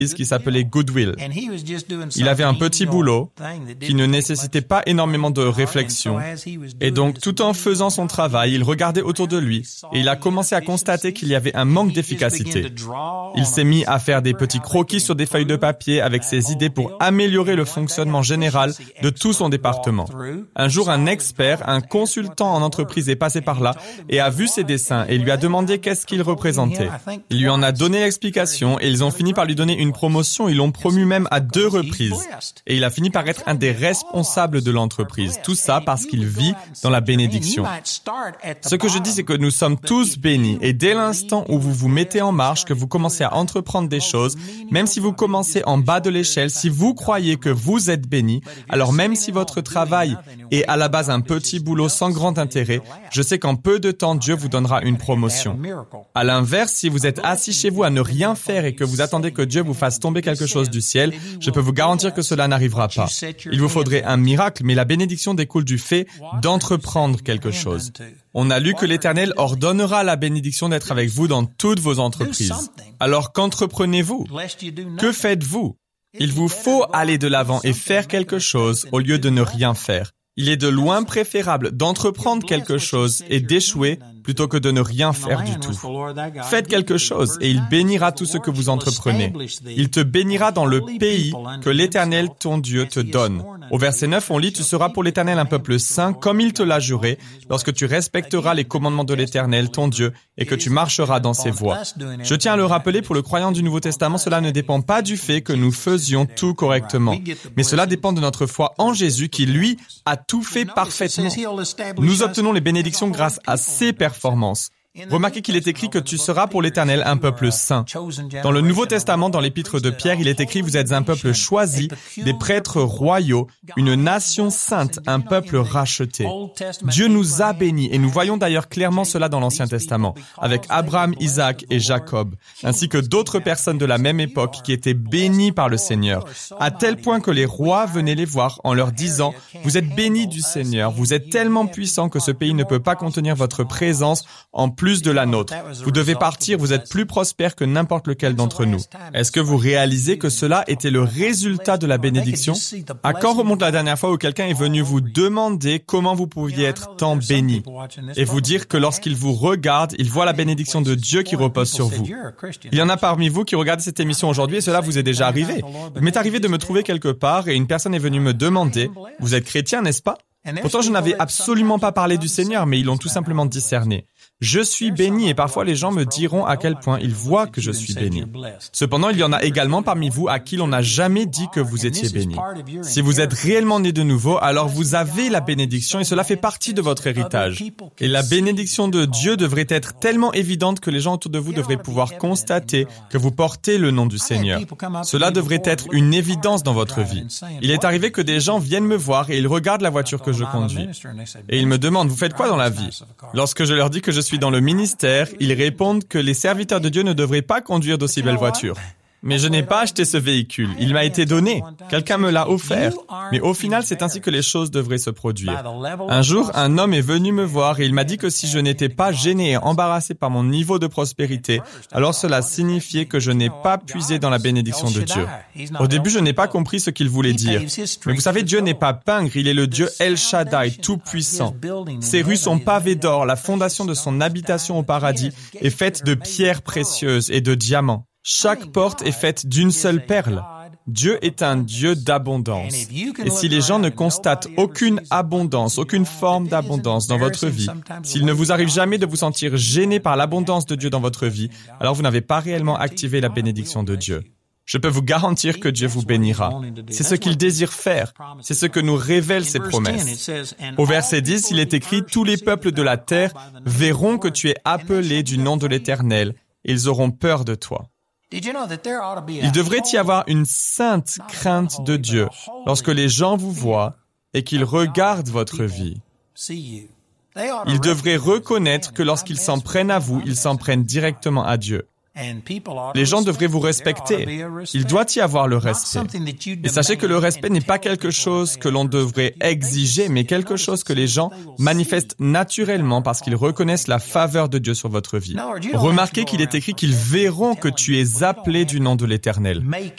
qui s'appelait Goodwill. Il avait un petit boulot qui ne nécessitait pas énormément de réflexion. Et donc, tout en faisant son travail, il regardait autour de lui et il a commencé à constater qu'il y avait un manque d'efficacité. Il s'est mis à faire des petits croquis sur des feuilles de papier avec ses idées pour améliorer le fonctionnement général de tout son département. Un jour, un expert, un consultant en entreprise est passé par là et a vu ses dessins et lui a demandé qu'est-ce qu'il représentait. Il lui en a donné l'explication et ils ont fini par lui donner une promotion. Ils l'ont promu même à 2 reprises. Et il a fini par être un des responsables de l'entreprise. Tout ça parce qu'il vit dans la bénédiction. Ce que je dis, c'est que nous sommes tous bénis. Et dès l'instant où vous vous mettez en marche, que vous commencez à entreprendre des choses, même si vous commencez en bas de l'échelle, si vous croyez que vous êtes bénis, alors même si votre travail est à la base un petit boulot sans grand intérêt, je sais qu'en peu de temps, Dieu vous donnera une promotion. À l'inverse, si vous êtes assis chez vous à ne rien faire et que vous attendez que Dieu vous fasse tomber quelque chose du ciel, je peux vous garantir que cela n'arrivera pas. Il vous faudrait un miracle, mais la bénédiction découle du fait d'entreprendre quelque chose. On a lu que l'Éternel ordonnera la bénédiction d'être avec vous dans toutes vos entreprises. Alors qu'entreprenez-vous? Que faites-vous? Il vous faut aller de l'avant et faire quelque chose au lieu de ne rien faire. Il est de loin préférable d'entreprendre quelque chose et d'échouer plutôt que de ne rien faire du tout. Faites quelque chose et il bénira tout ce que vous entreprenez. Il te bénira dans le pays que l'Éternel, ton Dieu, te donne. Au verset 9, on lit « Tu seras pour l'Éternel un peuple saint, comme il te l'a juré, lorsque tu respecteras les commandements de l'Éternel, ton Dieu, et que tu marcheras dans ses voies. » Je tiens à le rappeler, pour le croyant du Nouveau Testament, cela ne dépend pas du fait que nous faisions tout correctement, mais cela dépend de notre foi en Jésus qui, lui, a tout fait parfaitement. Nous obtenons les bénédictions grâce à ses performances. Remarquez qu'il est écrit que tu seras pour l'Éternel un peuple saint. Dans le Nouveau Testament, dans l'épître de Pierre, il est écrit « Vous êtes un peuple choisi, des prêtres royaux, une nation sainte, un peuple racheté. » Dieu nous a bénis, et nous voyons d'ailleurs clairement cela dans l'Ancien Testament, avec Abraham, Isaac et Jacob, ainsi que d'autres personnes de la même époque qui étaient bénies par le Seigneur, à tel point que les rois venaient les voir en leur disant « Vous êtes bénis du Seigneur, vous êtes tellement puissants que ce pays ne peut pas contenir votre présence en plus de la nôtre. Vous devez partir, vous êtes plus prospères que n'importe lequel d'entre nous. » Est-ce que vous réalisez que cela était le résultat de la bénédiction? À quand remonte la dernière fois où quelqu'un est venu vous demander comment vous pouviez être tant béni et vous dire que lorsqu'il vous regarde, il voit la bénédiction de Dieu qui repose sur vous? Il y en a parmi vous qui regardent cette émission aujourd'hui et cela vous est déjà arrivé. Il m'est arrivé de me trouver quelque part et une personne est venue me demander « Vous êtes chrétien, n'est-ce pas ?» Pourtant, je n'avais absolument pas parlé du Seigneur, mais ils l'ont tout simplement discerné. Je suis béni et parfois les gens me diront à quel point ils voient que je suis béni. Cependant, il y en a également parmi vous à qui l'on n'a jamais dit que vous étiez béni. Si vous êtes réellement né de nouveau, alors vous avez la bénédiction et cela fait partie de votre héritage. Et la bénédiction de Dieu devrait être tellement évidente que les gens autour de vous devraient pouvoir constater que vous portez le nom du Seigneur. Cela devrait être une évidence dans votre vie. Il est arrivé que des gens viennent me voir et ils regardent la voiture que je conduis. Et ils me demandent, vous faites quoi dans la vie? Lorsque je leur dis que je suis dans le ministère, ils répondent que les serviteurs de Dieu ne devraient pas conduire d'aussi belles voitures. Mais je n'ai pas acheté ce véhicule. Il m'a été donné. Quelqu'un me l'a offert. Mais au final, c'est ainsi que les choses devraient se produire. Un jour, un homme est venu me voir et il m'a dit que si je n'étais pas gêné et embarrassé par mon niveau de prospérité, alors cela signifiait que je n'ai pas puisé dans la bénédiction de Dieu. Au début, je n'ai pas compris ce qu'il voulait dire. Mais vous savez, Dieu n'est pas pingre, il est le Dieu El Shaddai, tout-puissant. Ses rues sont pavées d'or, la fondation de son habitation au paradis est faite de pierres précieuses et de diamants. Chaque porte est faite d'une seule perle. Dieu est un Dieu d'abondance. Et si les gens ne constatent aucune abondance, aucune forme d'abondance dans votre vie, s'il ne vous arrive jamais de vous sentir gêné par l'abondance de Dieu dans votre vie, alors vous n'avez pas réellement activé la bénédiction de Dieu. Je peux vous garantir que Dieu vous bénira. C'est ce qu'il désire faire. C'est ce que nous révèlent ses promesses. Au verset 10, il est écrit « Tous les peuples de la terre verront que tu es appelé du nom de l'Éternel, et ils auront peur de toi. » Il devrait y avoir une sainte crainte de Dieu lorsque les gens vous voient et qu'ils regardent votre vie. Ils devraient reconnaître que lorsqu'ils s'en prennent à vous, ils s'en prennent directement à Dieu. Les gens devraient vous respecter. Il doit y avoir le respect. Et sachez que le respect n'est pas quelque chose que l'on devrait exiger, mais quelque chose que les gens manifestent naturellement parce qu'ils reconnaissent la faveur de Dieu sur votre vie. Remarquez qu'il est écrit qu'ils verront que tu es appelé du nom de l'Éternel.